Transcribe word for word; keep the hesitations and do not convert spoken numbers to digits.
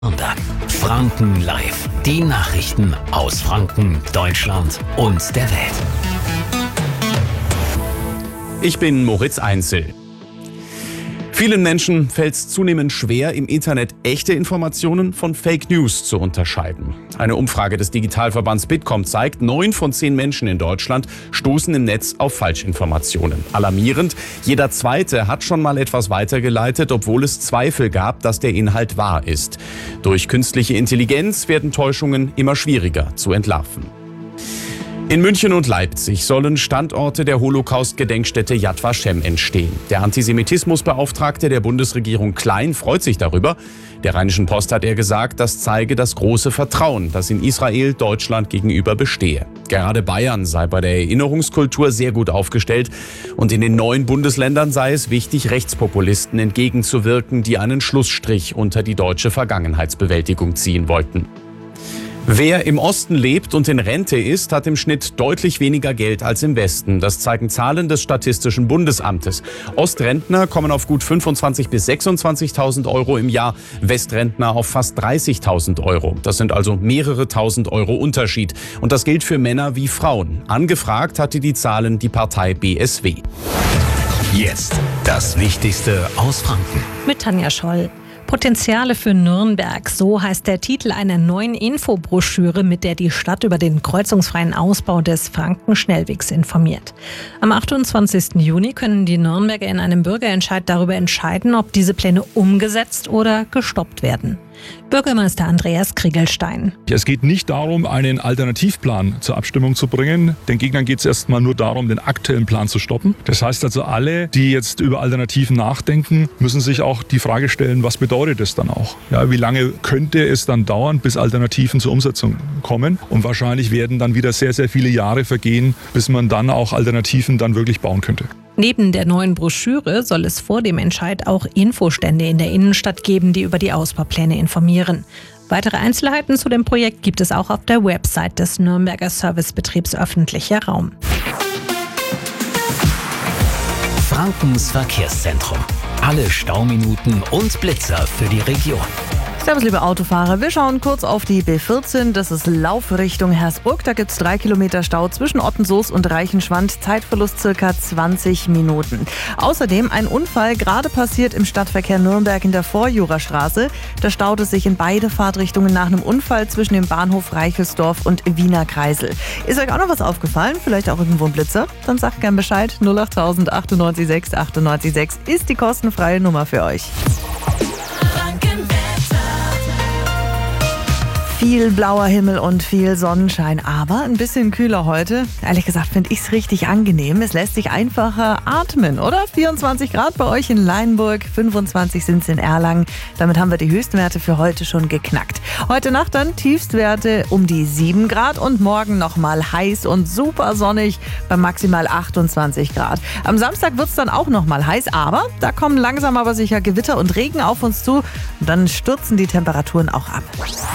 Nürnberg. Franken Live. Die Nachrichten aus Franken, Deutschland und der Welt. Ich bin Moritz Einzel. Vielen Menschen fällt es zunehmend schwer, im Internet echte Informationen von Fake News zu unterscheiden. Eine Umfrage des Digitalverbands Bitkom zeigt, neun von zehn Menschen in Deutschland stoßen im Netz auf Falschinformationen. Alarmierend, jeder Zweite hat schon mal etwas weitergeleitet, obwohl es Zweifel gab, dass der Inhalt wahr ist. Durch künstliche Intelligenz werden Täuschungen immer schwieriger zu entlarven. In München und Leipzig sollen Standorte der Holocaust-Gedenkstätte Yad Vashem entstehen. Der Antisemitismusbeauftragte der Bundesregierung Klein freut sich darüber. Der Rheinischen Post hat er gesagt, das zeige das große Vertrauen, das in Israel Deutschland gegenüber bestehe. Gerade Bayern sei bei der Erinnerungskultur sehr gut aufgestellt und in den neuen Bundesländern sei es wichtig, Rechtspopulisten entgegenzuwirken, die einen Schlussstrich unter die deutsche Vergangenheitsbewältigung ziehen wollten. Wer im Osten lebt und in Rente ist, hat im Schnitt deutlich weniger Geld als im Westen. Das zeigen Zahlen des Statistischen Bundesamtes. Ostrentner kommen auf gut fünfundzwanzigtausend bis sechsundzwanzigtausend Euro im Jahr, Westrentner auf fast dreißigtausend Euro. Das sind also mehrere tausend Euro Unterschied. Und das gilt für Männer wie Frauen. Angefragt hatte die Zahlen die Partei B S W. Jetzt das Wichtigste aus Franken. Mit Tanja Scholl. Potenziale für Nürnberg, so heißt der Titel einer neuen Infobroschüre, mit der die Stadt über den kreuzungsfreien Ausbau des Frankenschnellwegs informiert. Am achtundzwanzigsten Juni können die Nürnberger in einem Bürgerentscheid darüber entscheiden, ob diese Pläne umgesetzt oder gestoppt werden. Bürgermeister Andreas Kriegelstein. Es geht nicht darum, einen Alternativplan zur Abstimmung zu bringen. Den Gegnern geht es erstmal nur darum, den aktuellen Plan zu stoppen. Das heißt also, alle, die jetzt über Alternativen nachdenken, müssen sich auch die Frage stellen, was bedeutet es dann auch? Ja, wie lange könnte es dann dauern, bis Alternativen zur Umsetzung kommen? Und wahrscheinlich werden dann wieder sehr, sehr viele Jahre vergehen, bis man dann auch Alternativen dann wirklich bauen könnte. Neben der neuen Broschüre soll es vor dem Entscheid auch Infostände in der Innenstadt geben, die über die Ausbaupläne informieren. Weitere Einzelheiten zu dem Projekt gibt es auch auf der Website des Nürnberger Servicebetriebs Öffentlicher Raum. Frankens Verkehrszentrum. Alle Stauminuten und Blitzer für die Region. Servus, liebe Autofahrer. Wir schauen kurz auf die B vierzehn. Das ist Laufrichtung Hersbruck. Da gibt es drei Kilometer Stau zwischen Ottensoos und Reichenschwand. Zeitverlust circa zwanzig Minuten. Außerdem ein Unfall gerade passiert im Stadtverkehr Nürnberg in der Vorjurastraße. Da staut es sich in beide Fahrtrichtungen nach einem Unfall zwischen dem Bahnhof Reichelsdorf und Wiener Kreisel. Ist euch auch noch was aufgefallen? Vielleicht auch irgendwo ein Blitzer? Dann sagt gern Bescheid. null acht achtundneunzig sechs achtundneunzig sechs ist die kostenfreie Nummer für euch. Viel blauer Himmel und viel Sonnenschein, aber ein bisschen kühler heute. Ehrlich gesagt finde ich es richtig angenehm. Es lässt sich einfacher atmen, oder? vierundzwanzig Grad bei euch in Leinburg, fünfundzwanzig sind es in Erlangen. Damit haben wir die Höchstwerte für heute schon geknackt. Heute Nacht dann Tiefstwerte um die sieben Grad und morgen nochmal heiß und super sonnig bei maximal achtundzwanzig Grad. Am Samstag wird es dann auch nochmal heiß, aber da kommen langsam aber sicher Gewitter und Regen auf uns zu und dann stürzen die Temperaturen auch ab.